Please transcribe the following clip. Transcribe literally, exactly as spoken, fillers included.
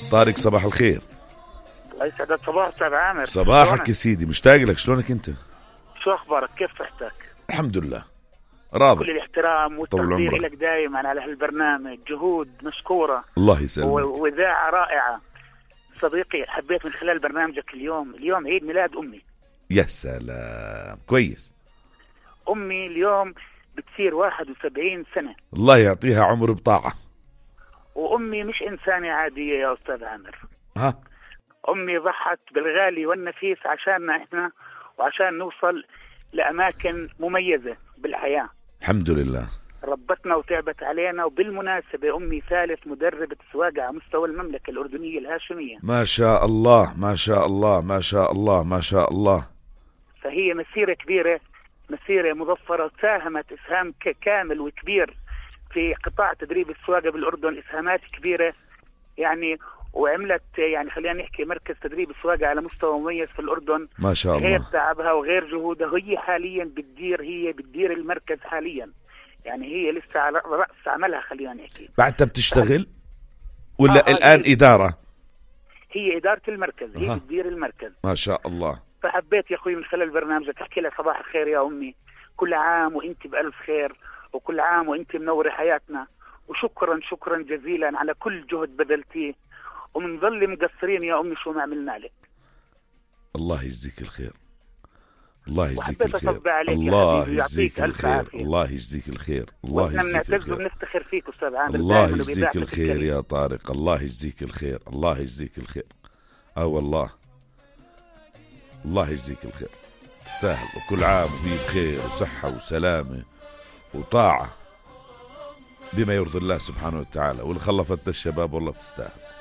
طارق صباح الخير. الله يسعدك. صباح أستاذ عامر. صباحك يا سيدي، مشتاق لك. شلونك انت؟ شو أخبارك؟ كيف صحتك؟ الحمد لله راضي. كل الاحترام والتقدير لك دائما على هالبرنامج، جهود مشكورة. الله يسلمك. وإذاعة رائعة صديقي. حبيت من خلال برنامجك اليوم اليوم عيد ميلاد أمي. يا سلام، كويس. أمي اليوم بتصير واحد وسبعين سنة. الله يعطيها عمر بطاعة. وأمي مش إنسانة عادية يا أستاذ عامر. ها؟ أمي ضحت بالغالي والنفيس عشاننا إحنا وعشان نوصل لأماكن مميزة بالحياة. الحمد لله. ربتنا وتعبت علينا. وبالمناسبة أمي ثالث مدربة سواقة على مستوى المملكة الأردنية الهاشمية. ما شاء الله ما شاء الله ما شاء الله ما شاء الله. فهي مسيرة كبيرة، مسيرة مظفرة، ساهمت إسهام كامل وكبير في قطاع تدريب السواقة بالأردن، إسهامات كبيرة يعني. وعملت يعني خلينا نحكي مركز تدريب السواقة على مستوى مميز في الأردن. ما شاء الله. غير تعبها وغير جهودها، هي حاليا بتدير هي بتدير المركز حاليا. يعني هي لسه على رأس عملها خلينا نحكي. بعدها بتشتغل ولا آه الآن هي إدارة؟ هي إدارة المركز، هي آه. بتدير المركز. ما شاء الله. فحبيت يا أخوي من خلال برنامجك أحكي لك صباح الخير يا أمي، كل عام وإنت بألف خير، وكل عام وإنت منورة حياتنا، وشكرا شكرا جزيلا على كل جهد بذلتيه، ومنظل مقصرين يا أمي شو ما عملنا لك. الله يجزيك الخير. الله يجزيك وحبيت الخير. أصب عليك الله يا حبيبي، يجزيك يعطيك ألف الخير. عافية. الله يجزيك الخير. الله وإحنا يجزيك بنعتز الخير. وبنفتخر فيك أستاذ عامر. الله دائماً يجزيك وبإذاعتك الخير الكريمة. يا طارق. الله يجزيك الخير. الله يجزيك الخير. اه والله الله يجزيك الخير. تستاهل. وكل عام وهي بخير وصحة وسلامة وطاعة بما يرضي الله سبحانه وتعالى. واللي خلفت الشباب والله بتستاهل.